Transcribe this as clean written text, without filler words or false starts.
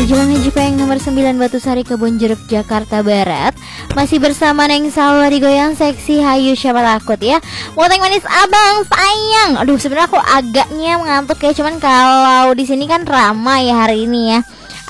di Jalan Haji Peng nomor 9 Batusari Kebonjeruk Jakarta Barat. Masih bersama Neng Salwa di Goyang Seksi. Hayu siapa takut ya. Mau teng manis abang sayang. Aduh sebenarnya aku agaknya mengantuk ya, cuman kalau di sini kan ramai ya hari ini ya.